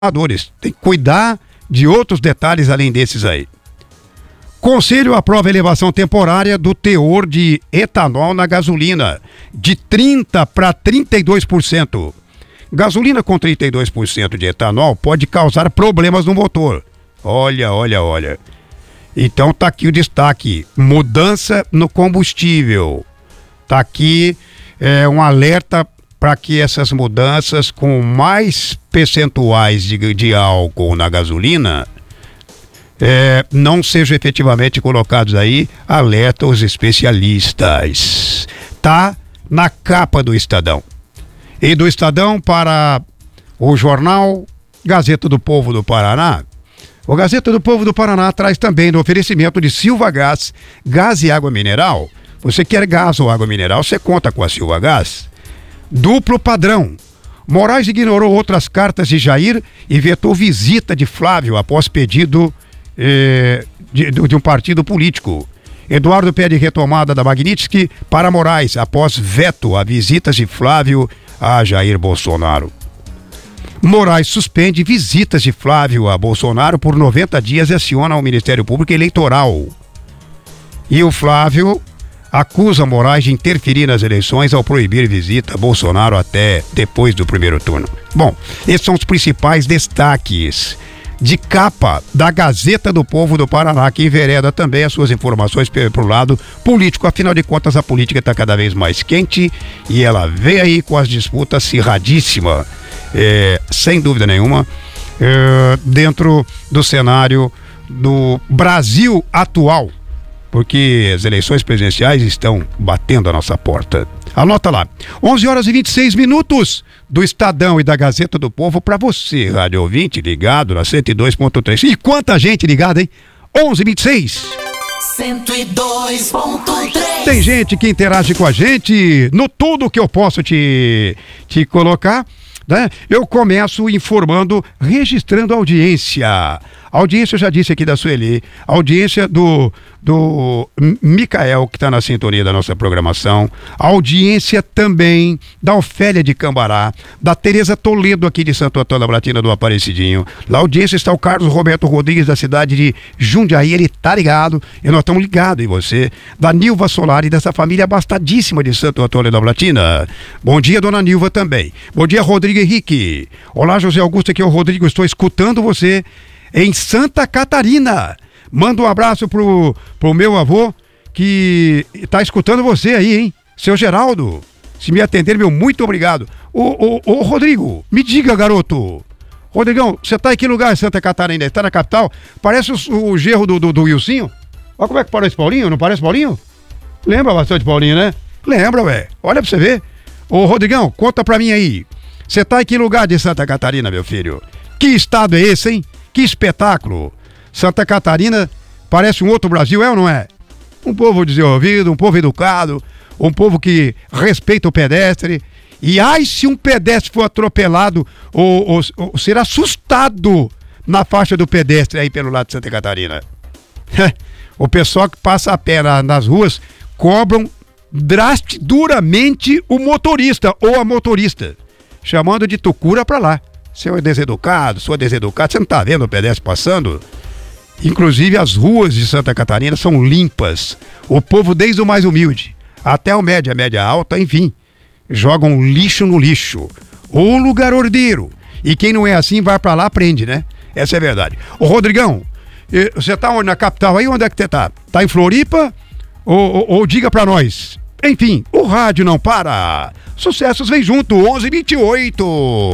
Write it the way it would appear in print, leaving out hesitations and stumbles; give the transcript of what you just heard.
Tem que cuidar de outros detalhes além desses aí. Conselho aprova elevação temporária do teor de etanol na gasolina, de 30% para 32%. Gasolina com 32% de etanol pode causar problemas no motor. Olha. Então tá aqui o destaque, mudança no combustível. Tá aqui um alerta para que essas mudanças com mais percentuais de álcool na gasolina não sejam efetivamente colocados aí, alerta os especialistas. Tá na capa do Estadão. E do Estadão para o jornal Gazeta do Povo do Paraná. O Gazeta do Povo do Paraná traz também no oferecimento de Silva Gás, gás e água mineral. Você quer gás ou água mineral, você conta com a Silva Gás. Duplo padrão. Moraes ignorou outras cartas de Jair e vetou visita de Flávio após pedido de um partido político. Eduardo pede retomada da Magnitsky para Moraes após veto a visitas de Flávio a Jair Bolsonaro. Moraes suspende visitas de Flávio a Bolsonaro por 90 dias e aciona o Ministério Público Eleitoral. E o Flávio acusa Moraes de interferir nas eleições ao proibir visita a Bolsonaro até depois do primeiro turno. Bom, esses são os principais destaques de capa da Gazeta do Povo do Paraná, que envereda também as suas informações para o lado político. Afinal de contas, a política está cada vez mais quente e ela vem aí com as disputas acirradíssimas, sem dúvida nenhuma, dentro do cenário do Brasil atual, porque as eleições presidenciais estão batendo a nossa porta. Anota lá, 11h26 do Estadão e da Gazeta do Povo para você, rádio ouvinte, ligado na 102.3. E quanta gente ligada, hein? 11h26. 102.3. Tem gente que interage com a gente no tudo que eu posso te colocar, né? Eu começo informando, registrando a audiência. A audiência, eu já disse aqui da Sueli, a audiência do Micael, que está na sintonia da nossa programação, a audiência também da Ofélia de Cambará, da Tereza Toledo aqui de Santo Antônio da Platina do Aparecidinho. Na audiência está o Carlos Roberto Rodrigues da cidade de Jundiaí, ele tá ligado, e nós estamos ligados em você. Da Nilva Solari, dessa família abastadíssima de Santo Antônio da Platina. Bom dia, dona Nilva também. Bom dia, Rodrigo Henrique. Olá, José Augusto, aqui é o Rodrigo, estou escutando você em Santa Catarina. Manda um abraço pro meu avô que tá escutando você aí, hein? Seu Geraldo, se me atender, meu muito obrigado. Ô Rodrigo, me diga, garoto. Rodrigão, você tá em que lugar em Santa Catarina? Está na capital? Parece o gerro do Wilsinho. Olha como é que parece Paulinho, não parece Paulinho? Lembra bastante Paulinho, né? Lembra, ué. Olha pra você ver. Ô Rodrigão, conta pra mim aí. Você tá em que lugar de Santa Catarina, meu filho? Que estado é esse, hein? Que espetáculo! Santa Catarina parece um outro Brasil, é ou não é? Um povo desenvolvido, um povo educado, um povo que respeita o pedestre. E ai, se um pedestre for atropelado ou ser assustado na faixa do pedestre aí pelo lado de Santa Catarina. O pessoal que passa a pé nas ruas cobram duramente o motorista ou a motorista, chamando de tucura pra lá. Seu deseducado, sua deseducada, você não tá vendo o pedestre passando? Inclusive as ruas de Santa Catarina são limpas. O povo, desde o mais humilde até o média alta, enfim, jogam lixo no lixo. O lugar ordeiro. E quem não é assim vai pra lá, aprende, né? Essa é a verdade. Ô Rodrigão, você tá onde? Na capital aí? Onde é que você tá? Tá em Floripa? Ou diga pra nós. Enfim, o rádio não para. Sucessos vem junto, 11h28.